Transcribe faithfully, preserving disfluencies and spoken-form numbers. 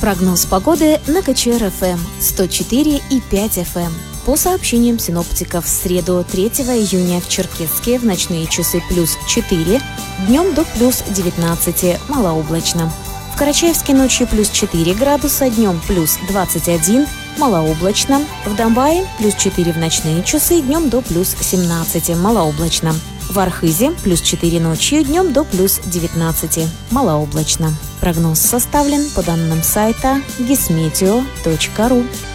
Прогноз погоды на КЧР-ФМ сто четыре и пять эф эм. По сообщениям синоптиков, в среду третьего июня в Черкесске в ночные часы плюс четыре, днем до плюс девятнадцать, малооблачно. В Карачаевске ночью плюс четыре градуса, днем плюс двадцать один, малооблачно. В Домбае плюс четыре в ночные часы, днем до плюс семнадцать, малооблачно. В Архизе плюс четыре ночью, днем до плюс девятнадцать, малооблачно. Прогноз составлен по данным сайта гисметео точка ру.